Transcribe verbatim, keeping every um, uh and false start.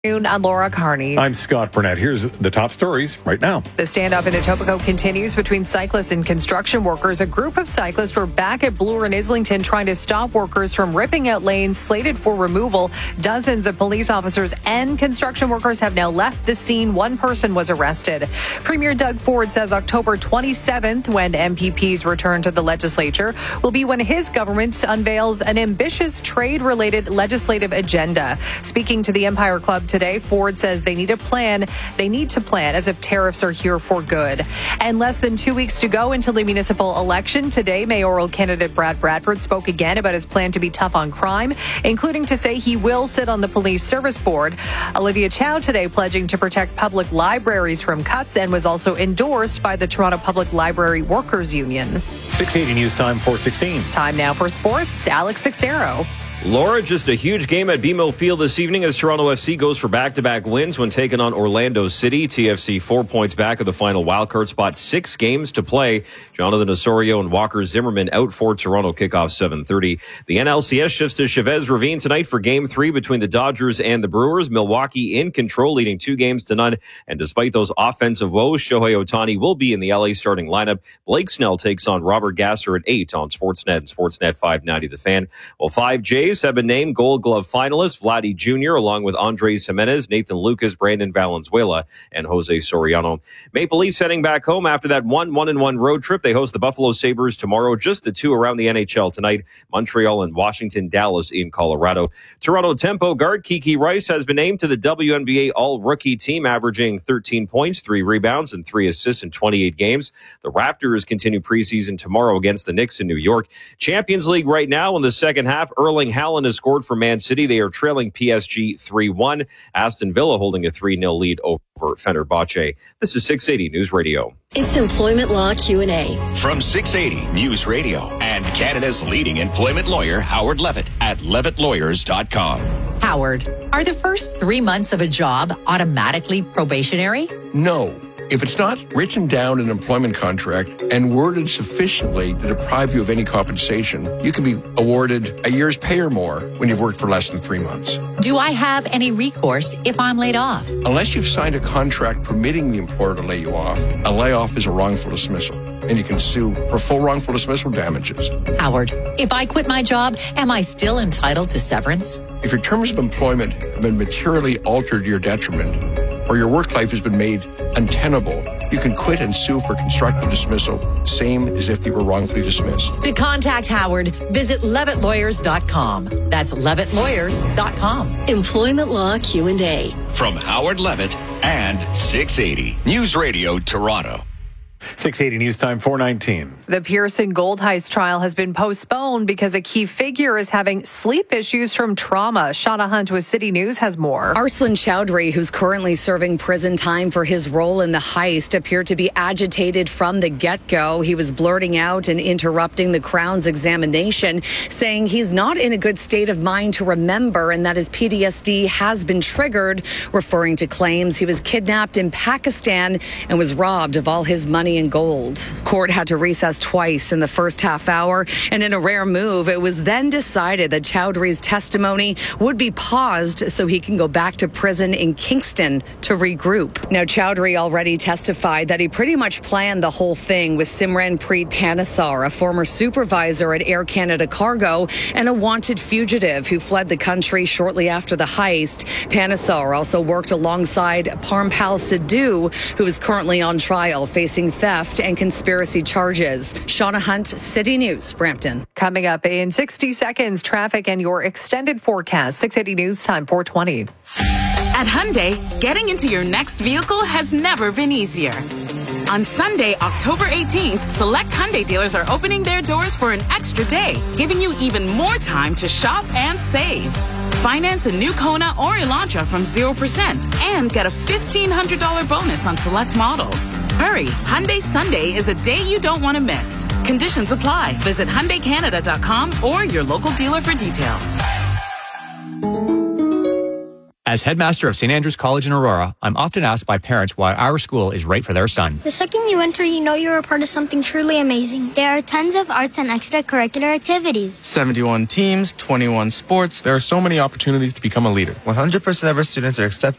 I'm Laura Carney. I'm Scott Burnett. Here's the top stories right now. The standoff in Etobicoke continues between cyclists and construction workers. A group of cyclists were back at Bloor and Islington trying to stop workers from ripping out lanes slated for removal. Dozens of police officers and construction workers have now left the scene. One person was arrested. Premier Doug Ford says October twenty-seventh, when M P Ps return to the legislature, will be when his government unveils an ambitious trade-related legislative agenda. Speaking to the Empire Club today, Ford says they need a plan. They need to plan as if tariffs are here for good. And less than two weeks to go until the municipal election. Today, mayoral candidate Brad Bradford spoke again about his plan to be tough on crime, including to say he will sit on the police service board. Olivia Chow today pledging to protect public libraries from cuts and was also endorsed by the Toronto Public Library Workers Union. six eighty News Time, four sixteen. Time now for sports. Alex Sixero. Laura, just a huge game at B M O Field this evening as Toronto F C goes for back-to-back wins when taking on Orlando City. T F C four points back of the final wildcard spot, six games to play. Jonathan Osorio and Walker Zimmerman out for Toronto, kickoff seven thirty. The N L C S shifts to Chavez Ravine tonight for game three between the Dodgers and the Brewers. Milwaukee in control, leading two games to none. And despite those offensive woes, Shohei Ohtani will be in the L A starting lineup. Blake Snell takes on Robert Gasser at eight on Sportsnet and Sportsnet five ninety The Fan. Well, five J's have been named Gold Glove finalists. Vladdy Junior along with Andres Jimenez, Nathan Lucas, Brandon Valenzuela, and Jose Soriano. Maple Leafs heading back home after that one one and one road trip. They host the Buffalo Sabres tomorrow. Just the two around the N H L tonight. Montreal and Washington, Dallas in Colorado. Toronto tempo guard Kiki Rice has been named to the W N B A All-Rookie team, averaging thirteen points, three rebounds, and three assists in twenty-eight games. The Raptors continue preseason tomorrow against the Knicks in New York. Champions League right now in the second half. Erling Haaland has scored for Man City. They are trailing P S G three one. Aston Villa holding a three nil lead over Fenerbahce. This is six eighty News Radio. It's Employment Law Q and A. From six eighty News Radio and Canada's leading employment lawyer, Howard Levitt at levitt lawyers dot com. Howard, are the first three months of a job automatically probationary? No. If it's not written down in an employment contract and worded sufficiently to deprive you of any compensation, you can be awarded a year's pay or more when you've worked for less than three months. Do I have any recourse if I'm laid off? Unless you've signed a contract permitting the employer to lay you off, a layoff is a wrongful dismissal, and you can sue for full wrongful dismissal damages. Howard, if I quit my job, am I still entitled to severance? If your terms of employment have been materially altered to your detriment, or your work life has been made untenable, you can quit and sue for constructive dismissal, same as if you were wrongfully dismissed. To contact Howard, visit levitt lawyers dot com. That's levitt lawyers dot com. Employment Law Q and A. From Howard Levitt and six eighty News Radio Toronto. six eighty News Time, four nineteen. The Pearson Gold Heist trial has been postponed because a key figure is having sleep issues from trauma. Shauna Hunt with City News has more. Arslan Chowdhury, who's currently serving prison time for his role in the heist, appeared to be agitated from the get-go. He was blurting out and interrupting the Crown's examination, saying he's not in a good state of mind to remember and that his P T S D has been triggered, referring to claims he was kidnapped in Pakistan and was robbed of all his money and gold. Court had to recess twice in the first half hour, and in a rare move, it was then decided that Chowdhury's testimony would be paused so he can go back to prison in Kingston to regroup. Now, Chowdhury already testified that he pretty much planned the whole thing with Simran Preet Panesar, a former supervisor at Air Canada Cargo and a wanted fugitive who fled the country shortly after the heist. Panesar also worked alongside Parmpal Sidhu, who is currently on trial facing theft and conspiracy charges. Shauna Hunt, City News, Brampton. Coming up in sixty seconds, traffic and your extended forecast. six eighty News Time, four twenty. At Hyundai, getting into your next vehicle has never been easier. On Sunday, October eighteenth, select Hyundai dealers are opening their doors for an extra day, giving you even more time to shop and save. Finance a new Kona or Elantra from zero percent and get a fifteen hundred dollars bonus on select models. Hurry, Hyundai Sunday is a day you don't want to miss. Conditions apply. Visit Hyundai Canada dot com or your local dealer for details. As headmaster of Saint Andrews College in Aurora, I'm often asked by parents why our school is right for their son. The second you enter, you know you're a part of something truly amazing. There are tons of arts and extracurricular activities. seventy-one teams, twenty-one sports. There are so many opportunities to become a leader. one hundred percent of our students are accepted